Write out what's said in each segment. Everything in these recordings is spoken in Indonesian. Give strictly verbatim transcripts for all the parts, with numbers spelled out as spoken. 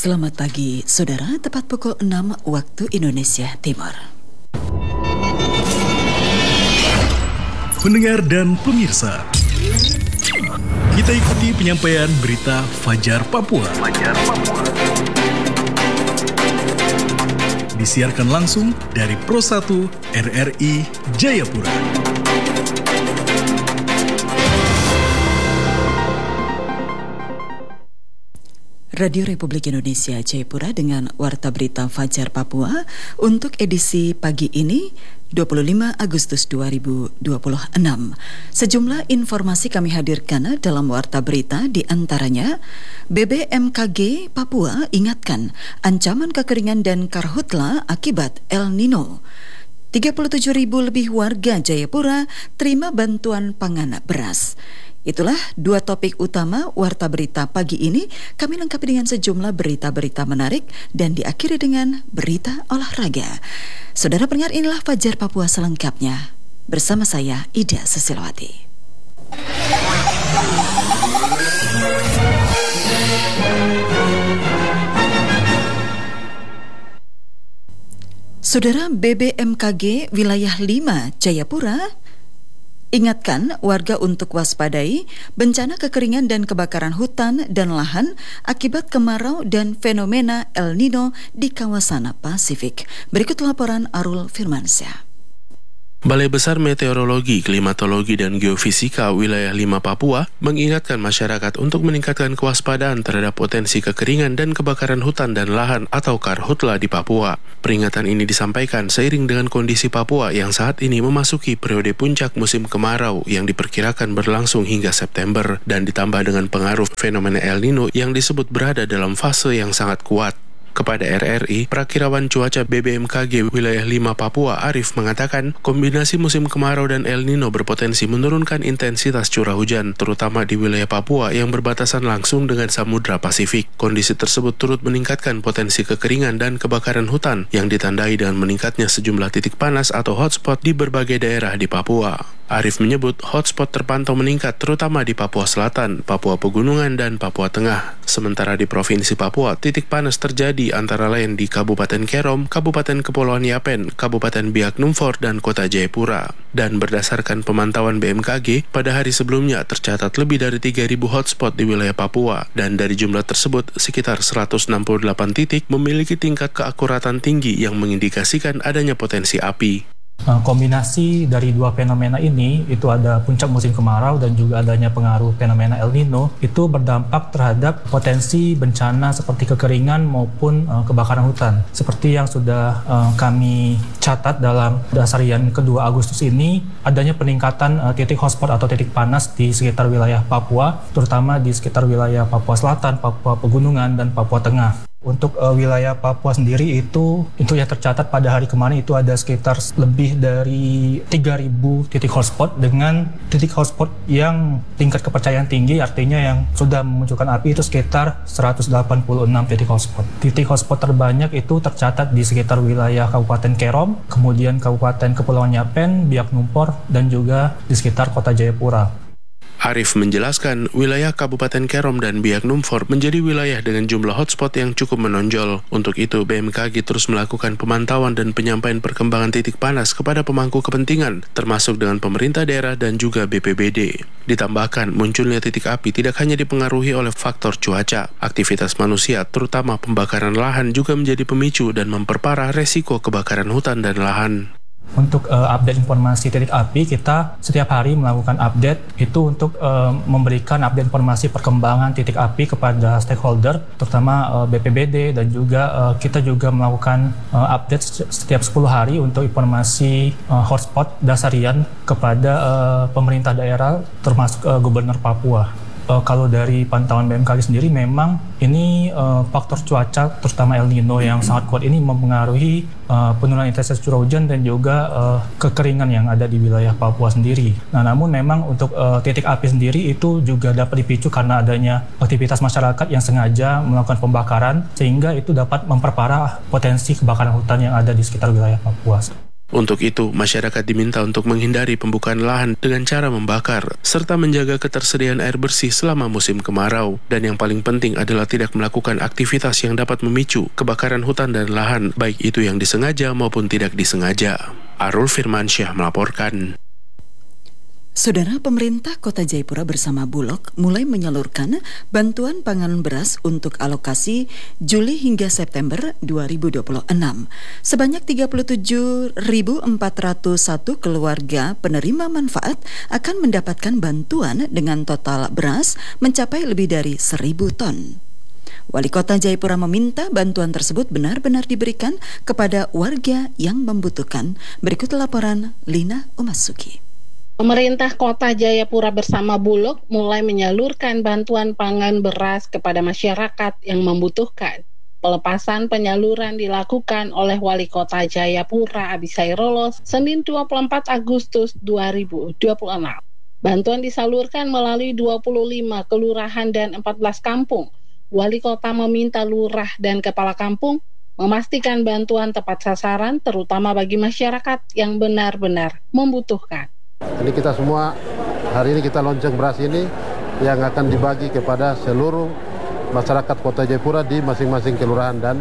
Selamat pagi, saudara. Tepat pukul enam waktu Indonesia Timur. Pendengar dan pemirsa, kita ikuti penyampaian berita Fajar Papua. Fajar Papua. Disiarkan langsung dari Pro satu R R I Jayapura. Radio Republik Indonesia Jayapura dengan Warta Berita Fajar Papua untuk edisi pagi ini dua puluh lima Agustus dua ribu dua puluh enam. Sejumlah informasi kami hadirkan dalam Warta Berita, di antaranya B B M K G Papua ingatkan ancaman kekeringan dan karhutla akibat El Nino. tiga puluh tujuh ribu lebih warga Jayapura terima bantuan pangan beras. Itulah dua topik utama Warta Berita pagi ini. Kami lengkapi dengan sejumlah berita-berita menarik dan diakhiri dengan berita olahraga. Saudara pendengar, inilah Fajar Papua selengkapnya. Bersama saya, Ida Sesilawati. Saudara, B B M K G Wilayah lima Jayapura ingatkan warga untuk waspadai bencana kekeringan dan kebakaran hutan dan lahan akibat kemarau dan fenomena El Nino di kawasan Pasifik. Berikut laporan Arul Firmansyah. Balai Besar Meteorologi, Klimatologi, dan Geofisika Wilayah lima Papua mengingatkan masyarakat untuk meningkatkan kewaspadaan terhadap potensi kekeringan dan kebakaran hutan dan lahan atau karhutla di Papua. Peringatan ini disampaikan seiring dengan kondisi Papua yang saat ini memasuki periode puncak musim kemarau yang diperkirakan berlangsung hingga September dan ditambah dengan pengaruh fenomena El Nino yang disebut berada dalam fase yang sangat kuat. Kepada R R I, Prakirawan Cuaca B B M K G Wilayah lima Papua Arif mengatakan kombinasi musim kemarau dan El Nino berpotensi menurunkan intensitas curah hujan, terutama di wilayah Papua yang berbatasan langsung dengan Samudra Pasifik. Kondisi tersebut turut meningkatkan potensi kekeringan dan kebakaran hutan yang ditandai dengan meningkatnya sejumlah titik panas atau hotspot di berbagai daerah di Papua. Arif menyebut hotspot terpantau meningkat terutama di Papua Selatan, Papua Pegunungan, dan Papua Tengah. Sementara di Provinsi Papua, titik panas terjadi antara lain di Kabupaten Kerom, Kabupaten Kepulauan Yapen, Kabupaten Biak Numfor, dan Kota Jayapura. Dan berdasarkan pemantauan B M K G, pada hari sebelumnya tercatat lebih dari tiga ribu hotspot di wilayah Papua, dan dari jumlah tersebut, sekitar seratus enam puluh delapan titik memiliki tingkat keakuratan tinggi yang mengindikasikan adanya potensi api. Kombinasi dari dua fenomena ini, itu ada puncak musim kemarau dan juga adanya pengaruh fenomena El Nino, itu berdampak terhadap potensi bencana seperti kekeringan maupun uh, kebakaran hutan. Seperti yang sudah uh, kami catat dalam dasarian kedua Agustus ini, adanya peningkatan uh, titik hotspot atau titik panas di sekitar wilayah Papua, terutama di sekitar wilayah Papua Selatan, Papua Pegunungan, dan Papua Tengah. Untuk uh, wilayah Papua sendiri itu itu yang tercatat pada hari kemarin itu ada sekitar lebih dari tiga ribu titik hotspot dengan titik hotspot yang tingkat kepercayaan tinggi, artinya yang sudah memunculkan api itu sekitar seratus delapan puluh enam titik hotspot. Titik hotspot terbanyak itu tercatat di sekitar wilayah Kabupaten Kerom, kemudian Kabupaten Kepulauan Yapen, Biak Numfor, dan juga di sekitar Kota Jayapura. Arif menjelaskan, wilayah Kabupaten Kerom dan Biak Numfor menjadi wilayah dengan jumlah hotspot yang cukup menonjol. Untuk itu, B M K G terus melakukan pemantauan dan penyampaian perkembangan titik panas kepada pemangku kepentingan, termasuk dengan pemerintah daerah dan juga B P B D. Ditambahkan, munculnya titik api tidak hanya dipengaruhi oleh faktor cuaca. Aktivitas manusia, terutama pembakaran lahan, juga menjadi pemicu dan memperparah resiko kebakaran hutan dan lahan. Untuk uh, update informasi titik api, kita setiap hari melakukan update itu untuk uh, memberikan update informasi perkembangan titik api kepada stakeholder, terutama uh, B P B D, dan juga uh, kita juga melakukan uh, update setiap sepuluh hari untuk informasi uh, hotspot dasarian kepada uh, pemerintah daerah, termasuk uh, Gubernur Papua. Uh, kalau dari pantauan B M K G sendiri, memang ini uh, faktor cuaca, terutama El Nino yang sangat kuat ini mempengaruhi uh, penurunan intensitas curah hujan dan juga uh, kekeringan yang ada di wilayah Papua sendiri. Nah, namun memang untuk uh, titik api sendiri itu juga dapat dipicu karena adanya aktivitas masyarakat yang sengaja melakukan pembakaran, sehingga itu dapat memperparah potensi kebakaran hutan yang ada di sekitar wilayah Papua. Untuk itu, masyarakat diminta untuk menghindari pembukaan lahan dengan cara membakar, serta menjaga ketersediaan air bersih selama musim kemarau. Dan yang paling penting adalah tidak melakukan aktivitas yang dapat memicu kebakaran hutan dan lahan, baik itu yang disengaja maupun tidak disengaja. Arul Firmansyah melaporkan. Saudara, pemerintah Kota Jayapura bersama Bulog mulai menyalurkan bantuan pangan beras untuk alokasi Juli hingga September dua ribu dua puluh enam. Sebanyak tiga puluh tujuh ribu empat ratus satu keluarga penerima manfaat akan mendapatkan bantuan dengan total beras mencapai lebih dari seribu ton. Wali Kota Jayapura meminta bantuan tersebut benar-benar diberikan kepada warga yang membutuhkan. Berikut laporan Lina Umasuki. Pemerintah Kota Jayapura bersama Bulog mulai menyalurkan bantuan pangan beras kepada masyarakat yang membutuhkan. Pelepasan penyaluran dilakukan oleh Wali Kota Jayapura Abisai Rolos Senin dua puluh empat Agustus dua ribu dua puluh enam. Bantuan disalurkan melalui dua puluh lima kelurahan dan empat belas kampung. Wali Kota meminta lurah dan kepala kampung memastikan bantuan tepat sasaran terutama bagi masyarakat yang benar-benar membutuhkan. Ini kita semua, hari ini kita lonceng beras ini yang akan dibagi kepada seluruh masyarakat Kota Jayapura di masing-masing kelurahan dan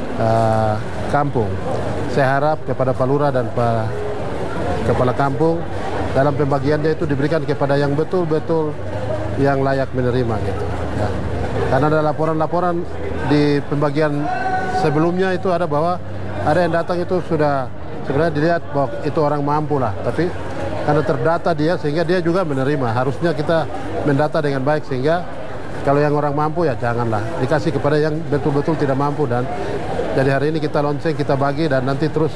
uh, kampung. Saya harap kepada Pak Lurah dan Pak Kepala Kampung dalam pembagiannya itu diberikan kepada yang betul-betul yang layak menerima gitu. Ya. Karena ada laporan-laporan di pembagian sebelumnya itu ada bahwa ada yang datang itu sudah sebenarnya dilihat bahwa itu orang mampu lah, tapi karena terdata dia sehingga dia juga menerima. Harusnya kita mendata dengan baik sehingga kalau yang orang mampu ya janganlah dikasih kepada yang betul-betul tidak mampu. Dan jadi hari ini kita lonceng, kita bagi dan nanti terus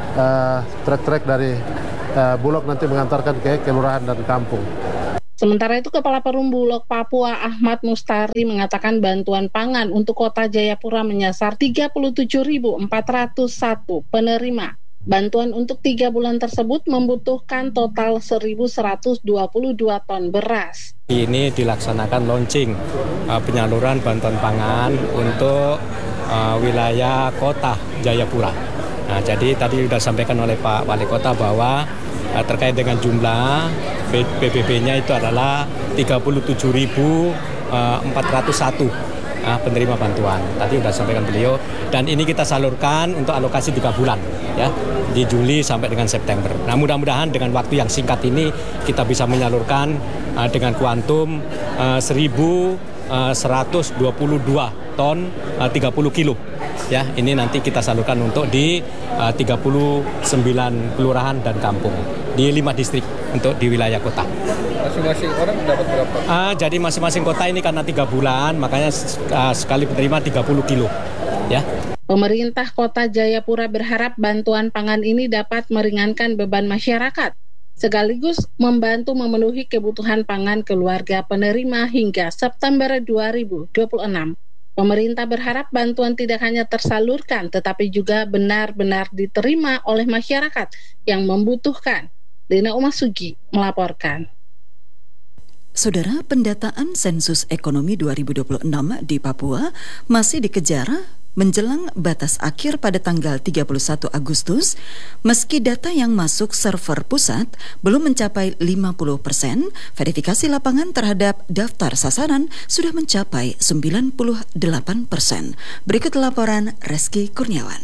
uh, trek-trek dari uh, Bulog nanti mengantarkan ke kelurahan dan kampung. Sementara itu, Kepala Perum Bulog Papua Ahmad Mustari mengatakan bantuan pangan untuk Kota Jayapura menyasar tiga puluh tujuh ribu empat ratus satu penerima. Bantuan untuk tiga bulan tersebut membutuhkan total seribu seratus dua puluh dua ton beras. Ini dilaksanakan launching uh, penyaluran bantuan pangan untuk uh, wilayah Kota Jayapura. Nah, jadi tadi sudah disampaikan oleh Pak Wali Kota bahwa uh, terkait dengan jumlah P B B-nya itu adalah tiga puluh tujuh ribu empat ratus satu. Ah, penerima bantuan. Tadi sudah disampaikan beliau dan ini kita salurkan untuk alokasi tiga bulan ya, di Juli sampai dengan September. Nah, mudah-mudahan dengan waktu yang singkat ini kita bisa menyalurkan uh, dengan kuantum uh, seribu seratus dua puluh dua ton uh, tiga puluh kilo. Ya, ini nanti kita salurkan untuk di uh, tiga puluh sembilan kelurahan dan kampung di lima distrik untuk di wilayah kota. Masing-masing orang dapat berapa? Uh, jadi masing-masing kota ini karena tiga bulan, makanya uh, sekali penerima tiga puluh kilo. Ya. Pemerintah Kota Jayapura berharap bantuan pangan ini dapat meringankan beban masyarakat, sekaligus membantu memenuhi kebutuhan pangan keluarga penerima hingga September dua ribu dua puluh enam. Pemerintah berharap bantuan tidak hanya tersalurkan, tetapi juga benar-benar diterima oleh masyarakat yang membutuhkan. Lina Umasugi melaporkan. Saudara, pendataan sensus ekonomi dua ribu dua puluh enam di Papua masih dikejar menjelang batas akhir pada tanggal tiga puluh satu Agustus, meski data yang masuk server pusat belum mencapai lima puluh persen, verifikasi lapangan terhadap daftar sasaran sudah mencapai sembilan puluh delapan persen. Berikut laporan Reski Kurniawan.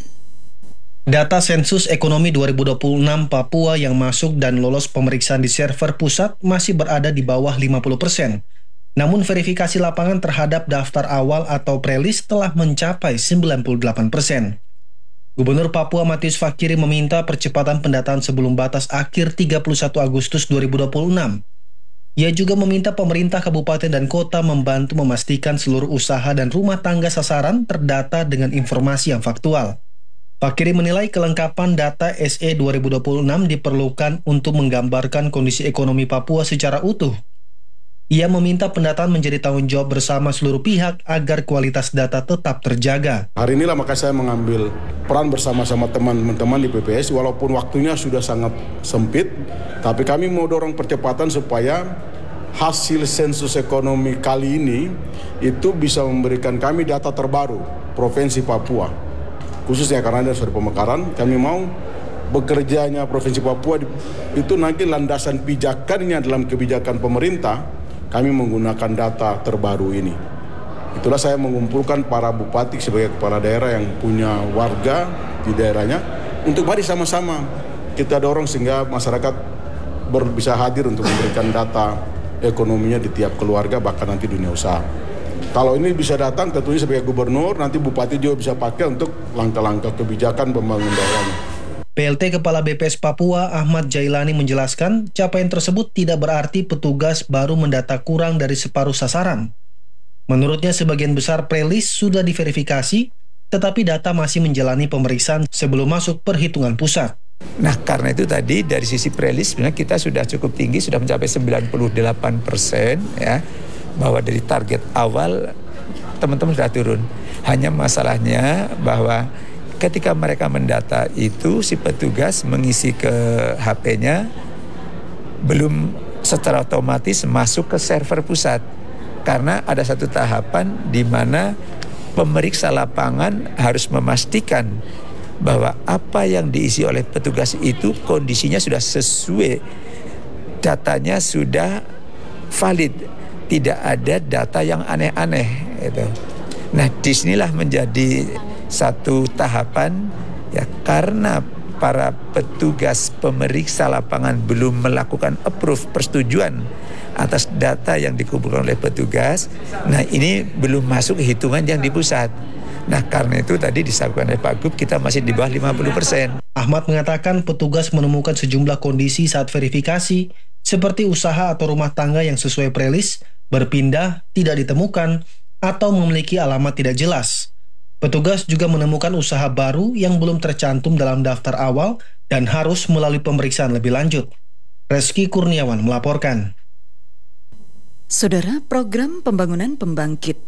Data sensus ekonomi dua ribu dua puluh enam Papua yang masuk dan lolos pemeriksaan di server pusat masih berada di bawah lima puluh persen. Namun verifikasi lapangan terhadap daftar awal atau prelis telah mencapai sembilan puluh delapan persen. Gubernur Papua Matius Fakiri meminta percepatan pendataan sebelum batas akhir tiga puluh satu Agustus dua ribu dua puluh enam. Ia juga meminta pemerintah kabupaten dan kota membantu memastikan seluruh usaha dan rumah tangga sasaran terdata dengan informasi yang faktual. Fakiri menilai kelengkapan data S E dua ribu dua puluh enam diperlukan untuk menggambarkan kondisi ekonomi Papua secara utuh. Ia meminta pendataan menjadi tanggung jawab bersama seluruh pihak agar kualitas data tetap terjaga. Hari inilah maka saya mengambil peran bersama-sama teman-teman di P P S, walaupun waktunya sudah sangat sempit, tapi kami mau dorong percepatan supaya hasil sensus ekonomi kali ini itu bisa memberikan kami data terbaru Provinsi Papua. Khususnya karena ada sudah pemekaran, kami mau bekerjanya Provinsi Papua itu nanti landasan pijakannya dalam kebijakan pemerintah, kami menggunakan data terbaru ini. Itulah saya mengumpulkan para bupati sebagai kepala daerah yang punya warga di daerahnya untuk mari sama-sama kita dorong sehingga masyarakat bisa hadir untuk memberikan data ekonominya di tiap keluarga, bahkan nanti dunia usaha. Kalau ini bisa datang tentunya sebagai gubernur, nanti bupati juga bisa pakai untuk langkah-langkah kebijakan pembangunan daerahnya. P L T Kepala B P S Papua Ahmad Jailani menjelaskan capaian tersebut tidak berarti petugas baru mendata kurang dari separuh sasaran. Menurutnya sebagian besar prelis sudah diverifikasi, tetapi data masih menjalani pemeriksaan sebelum masuk perhitungan pusat. Nah, karena itu tadi dari sisi prelis sebenarnya kita sudah cukup tinggi, sudah mencapai sembilan puluh delapan persen ya, bahwa dari target awal teman-teman sudah turun. Hanya masalahnya bahwa ketika mereka mendata itu si petugas mengisi ke H P-nya belum secara otomatis masuk ke server pusat. Karena ada satu tahapan di mana pemeriksa lapangan harus memastikan bahwa apa yang diisi oleh petugas itu kondisinya sudah sesuai, datanya sudah valid, tidak ada data yang aneh-aneh. Gitu. Nah, disinilah menjadi satu tahapan ya, karena para petugas pemeriksa lapangan belum melakukan approve persetujuan atas data yang dikumpulkan oleh petugas. Nah, ini belum masuk hitungan yang di pusat. Nah, karena itu tadi disampaikan oleh Pak Gub, kita masih di bawah lima puluh persen. Ahmad mengatakan petugas menemukan sejumlah kondisi saat verifikasi, seperti usaha atau rumah tangga yang sesuai prelis, berpindah, tidak ditemukan, atau memiliki alamat tidak jelas. Petugas juga menemukan usaha baru yang belum tercantum dalam daftar awal dan harus melalui pemeriksaan lebih lanjut. Reski Kurniawan melaporkan. Saudara, program pembangunan pembangkit